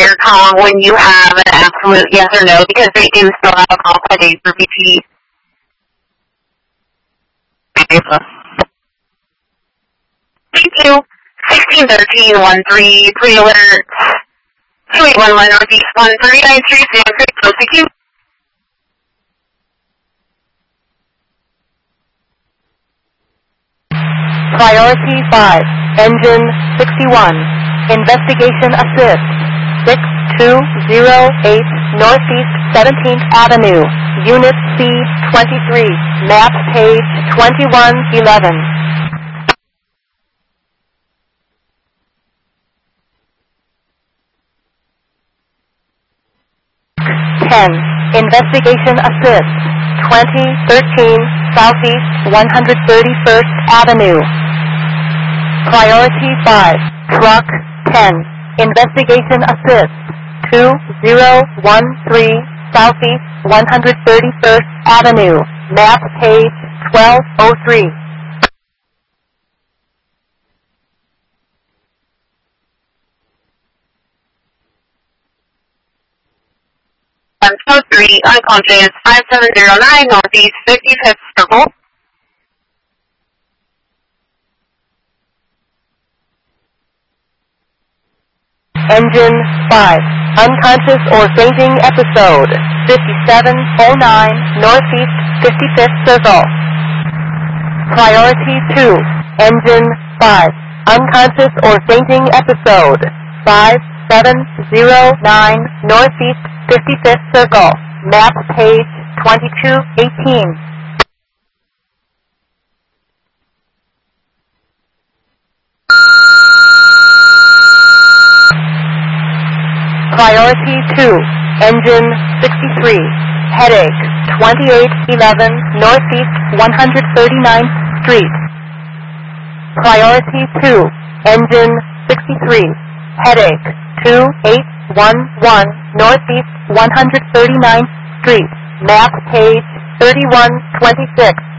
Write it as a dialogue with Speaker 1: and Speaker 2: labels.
Speaker 1: your call when you have an absolute yes or no, because they do still have a call per day for BP. Thank you. 161313 pre-alert. 2811 Northeast 139 Street, thank you.
Speaker 2: Priority 5, Engine 61, Investigation Assist, 6208 Northeast 17th Avenue, Unit C23, map page 2111. 10, Investigation Assist, 2013 Southeast 131st Avenue. Priority 5, Truck 10, Investigation Assist, 2013 Southeast 131st Avenue, map page 1203.
Speaker 1: So 3, unconscious, 5709 Northeast 55th Circle.
Speaker 2: Engine 5, unconscious or fainting episode, 5709 Northeast 55th Circle. Priority 2, Engine 5, unconscious or fainting episode, 5709 Northeast 55th Circle, map page 2218. Priority 2, Engine 63, Headache, 2811 Northeast 139th Street. Priority 2, Engine 63, Headache, 2811 Northeast 139th Street, map page 3126.